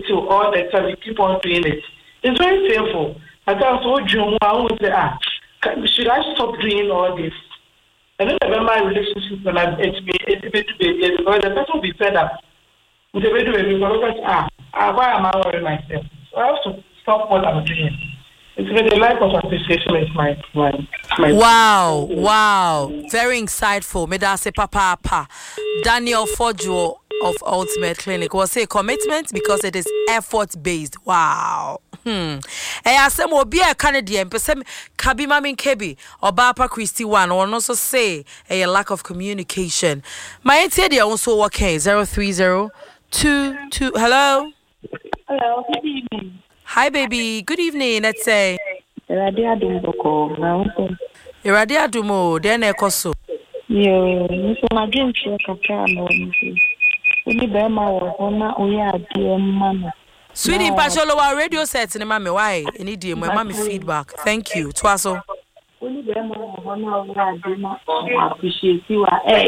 to all the time. We keep on doing it. It's very painful. I thought so. I would say, should I stop doing all this? And then remember my relationship when it's baby because the person will be fed up. With the baby because why am I worrying myself? So I have to stop what I'm doing. It's really the life of appreciation is my Wow. Very insightful. Medase Papa. Daniel Fojo of Ultimate Clinic will say commitment because it is effort based. Wow. Asem obi a Canadian person Kabima min Kebi or Bapa Christy one or also say a lack of communication. My idea also okay 03022. Hello. Hello, good evening. Hi baby, good evening. Let's say Radia Dumboko. Radia Dumo, then Ekoso. Yo, so my dream check a camera. Only Bema or Hona, we are dear mamma. Sweetie, Pacholo, radio sets in mammy. Why? Any dear, my mommy feedback. Thank you. Twaso. Only Bema or Hona, we are dear. Appreciate you.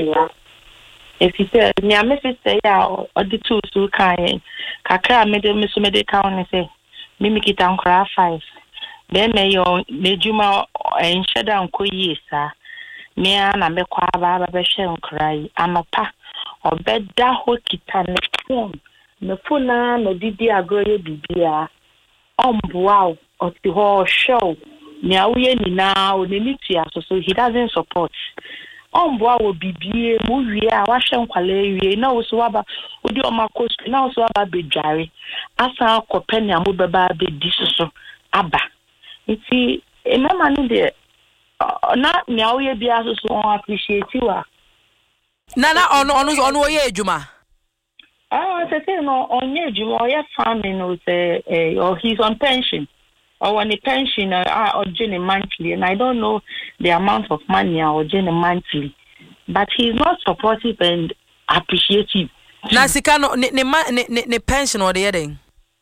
If you say, near Mrs. Say, or the two so kind, Kaka made a Miss Medical and say, Mimic it on cry 5. Then may you made you more and shut down quay, sir. Me and I make Baba Beshan cry, and a pa or bed da hoki tan. No puna no didi agoye bibia. Wow, or the whole show. Now we any now, the Nitia, so he doesn't support. Will be movie. I wash and quality. Now, so about would you my coast now so about be jarry. As our companion will be this Abba. It's a man in there. Not now, we be as so appreciate you. Nana on way, Juma. I say no on your Juma or farming or he's on pension. Or on a pension or Jenny monthly, and I don't know the amount of money or Jenny monthly, but he's not supportive and appreciative. Nasikano, ne pension or the other.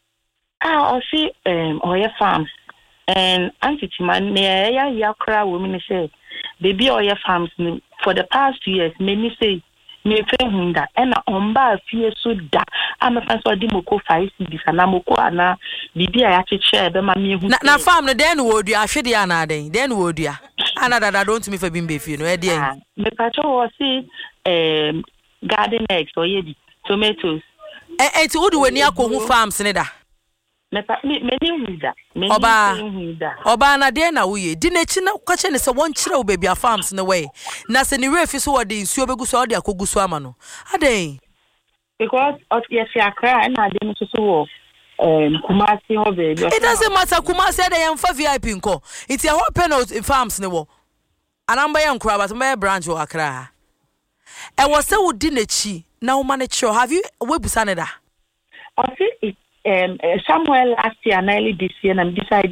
I see, or your farms and Auntie Man, near Yakra women say, baby or your farms for the past 2 years, many say. Me fehun da ena omba afie so da amafa so di moko 5 cedis na moko ana bibi a yacheche ebe ma me hu na farm no den wo dua ahwede ana den wo dua ana dada don't me for bimbe fie no e dey me pacho wo see garden eggs or yedi tomatoes eti wo de wani akohu farms ne da me hu da Oba na de na wuye di na chi na kwache ne se won kire wo baby farms ne way na se ni refi so wo de nsuo begu so wo de akogusu ama no aden because of yes yakra na de no so wo Kumasi ho baby it doesn't matter Kumasi de yemfa VIP nko it ya ho penal farms ne wo anamba ya nkura but my branch wo akra e wo se wo di na chi na wo manage have you webusa ne da I see it somewhere last year, nearly this year, and decided